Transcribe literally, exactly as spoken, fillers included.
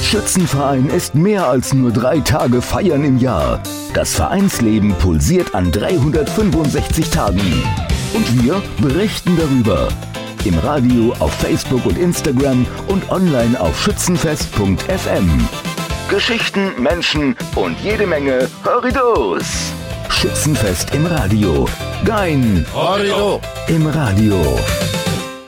Schützenverein ist mehr als nur drei Tage Feiern im Jahr. Das Vereinsleben pulsiert an dreihundertfünfundsechzig Tagen. Und wir berichten darüber. Im Radio, auf Facebook und Instagram und online auf schützenfest punkt f m. Geschichten, Menschen und jede Menge Horridos. Schützenfest im Radio. Gein Horrido im Radio.